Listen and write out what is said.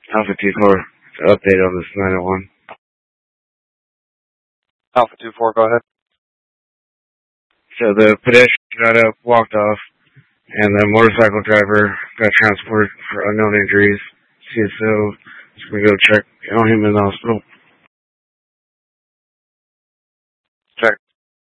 Alpha 2-4, update on this 901. Alpha 2-4, go ahead. So the pedestrian got up, walked off, and the motorcycle driver got transported for unknown injuries. CSO is going to go check on him in the hospital.